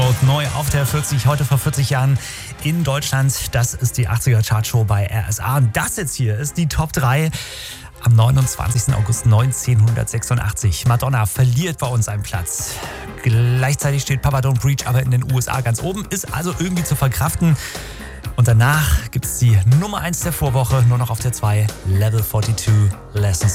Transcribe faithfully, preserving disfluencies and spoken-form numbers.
Road neu auf der vierzig, heute vor vierzig Jahren in Deutschland. Das ist die achtziger Chartshow bei R S A. Und das jetzt hier ist die Top drei am neunundzwanzigsten August neunzehnhundertsechsundachtzig. Madonna verliert bei uns einen Platz. Gleichzeitig steht Papa Don't Preach aber in den U S A ganz oben, ist also irgendwie zu verkraften. Und danach gibt es die Nummer eins der Vorwoche, nur noch auf der zwei, Level zweiundvierzig, Lessons